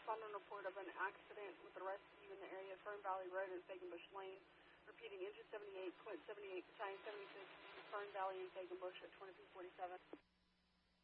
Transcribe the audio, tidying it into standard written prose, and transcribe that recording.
responding report of an accident with the rest of you in the area of Fern Valley Road and Fagenbush Lane. Repeating, engine 78.78, battalion 76, Fern Valley and Fagenbush at 2347.